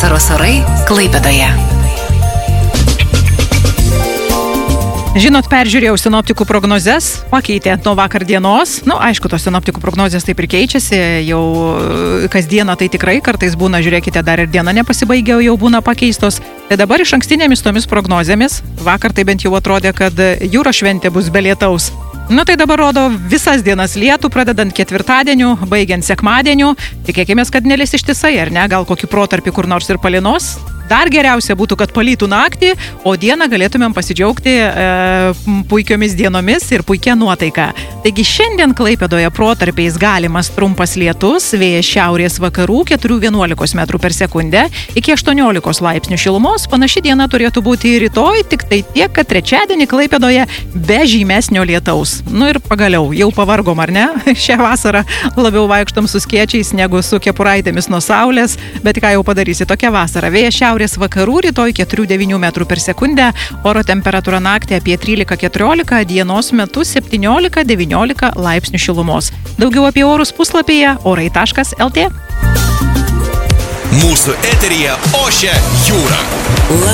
Vasaros orai Klaipėdoje. Žinot, peržiūrėjau sinoptikų prognozes, pakeitė nuo vakar dienos. Aišku, tos sinoptikų prognozės taip ir keičiasi, jau kasdieną tai tikrai, kartais būna, žiūrėkite, dar ir diena nepasibaigė, jau būna pakeistos. Tai dabar iš ankstinėmis tomis prognozėmis, vakar tai bent jau atrodė, kad jūros šventė bus be lietaus. Tai dabar rodo visas dienas lietų, pradedant ketvirtadieniu, baigiant sekmadieniu. Tikėkime, kad nelis ištisai, ar ne, gal kokį protarpį kur nors ir palynos. Dar geriausia būtų, kad palytų naktį, o dieną galėtumėm pasidžiaugti puikiomis dienomis ir puikia nuotaika. Taigi šiandien Klaipėdoje protarpiais galimas trumpas lietus, vėjas šiaurės vakarų 4–11 metrų per sekundę, iki 18 laipsnių šilumos. Panaši diena turėtų būti ir rytoj, tik tai tiek, kad trečiadienį Klaipėdoje be žymesnio lietaus. Ir pagaliau, jau pavargom, ar ne? Šią vasarą labiau vaikštom su skėčiais negu su kepuraitėmis nuo saulės, bet ką jau padarysi, tokia vasara. Vėjas šiaurės vakarų, rytoj 4–9 metrų per sekundę, oro temperatūra naktį apie 13–14, dienos metu 17–19 laipsnių šilumos. Daugiau apie orus puslapyje orai.lt. Mūsų eteryje ošia jūra.